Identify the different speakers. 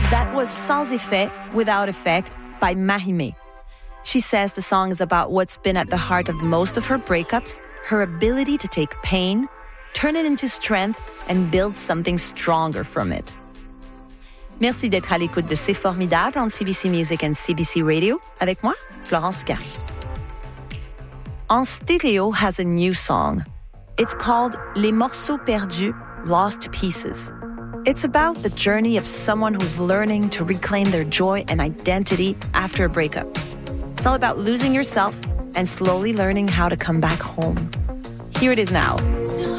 Speaker 1: That was Sans Effet, Without Effect by Mahime. She says the song is about what's been at the heart of most of her breakups, her ability to take pain, turn it into strength, and build something stronger from it. Merci d'être à l'écoute de C'est formidable entre CBC Music and CBC Radio. Avec moi, Florence Gall. En Stéréo has a new song. It's called Les Morceaux Perdus, Lost Pieces. It's about the journey of someone who's learning to reclaim their joy and identity after a breakup. It's all about losing yourself and slowly learning how to come back home. Here it is now.